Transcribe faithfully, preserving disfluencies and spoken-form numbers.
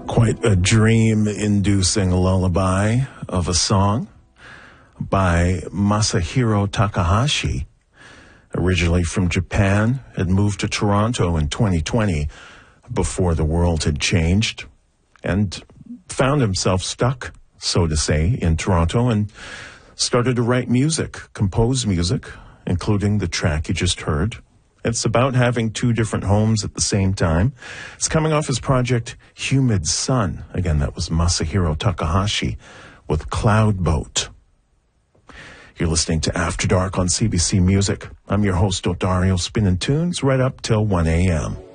Quite a dream-inducing lullaby of a song by Masahiro Takahashi. Originally from Japan, had moved to Toronto in twenty twenty before the world had changed, and found himself stuck, so to say, in Toronto, and started to write music, compose music, including the track you just heard. It's about having two different homes at the same time. It's coming off his project Humid Sun. Again, that was Masahiro Takahashi with Cloud Boat. You're listening to After Dark on C B C Music. I'm your host, Odario, spinning tunes right up till one a.m.